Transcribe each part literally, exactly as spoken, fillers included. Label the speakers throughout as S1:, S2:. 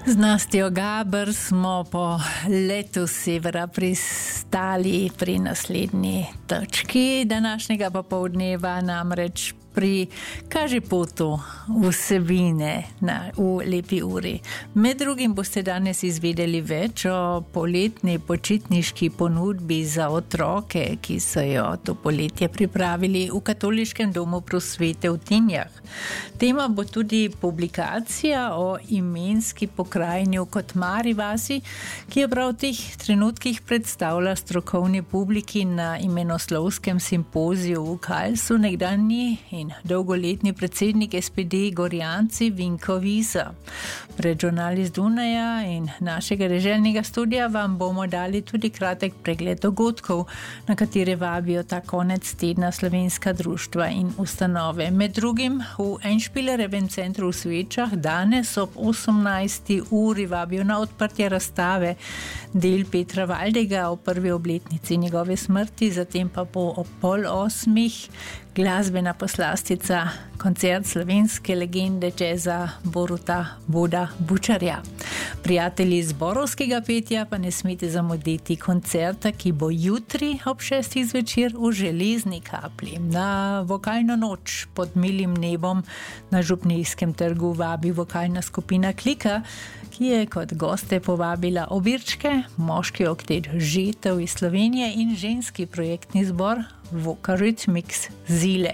S1: Z Nastjo Gaber smo po letu severa pristali pri naslednji točki današnjega popoldneva, namreč pri kažepotu vsebine na, v lepi uri. Med drugim boste danes izvedeli več o poletni počitniški ponudbi za otroke, ki so jo to poletje pripravili v Katoliškem domu prosvete v Tinjah. Tema bo tudi publikacija o imenski pokrajini v Kotmari vasi, ki jo prav v teh trenutkih predstavlja strokovni publiki na imenoslovskem simpoziju v Kalsu, nekdanji in dolgoletni predsednik S P D Gorjanci Vinko Visa. Pred žurnali z Dunaja in našega deželnega studija vam bomo dali tudi kratek pregled dogodkov, na katere vabijo ta konec tedna slovenska društva in ustanove. Med drugim v Einspielerjevem centru v Svečah danes ob osemnajsti uri vabijo na odprtje razstave del Petra Valdega o prvi obletnici njegove smrti, zatem pa bo ob pol osmih glasbena poslastica, koncert slovenske legende džeza Boruta Boda Bučarja. Prijatelji zborovskega petja pa ne smete zamuditi koncerta, ki bo jutri ob šestih zvečer v Železni Kapli. Na vokalno noč pod milim nebom na Župnijskem trgu vabi vokalna skupina Klika, ki je kot goste povabila Obirčke, moški oktet Žetev iz Slovenije in ženski projektni zbor Vocarhythmics Zile.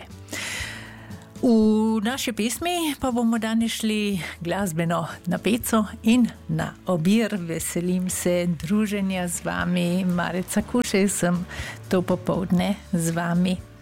S1: V naši pesmi pa bomo danes šli glasbeno na peco in na obir. Veselim se druženja z vami. Mareca Kušej sem to popoldne z vami.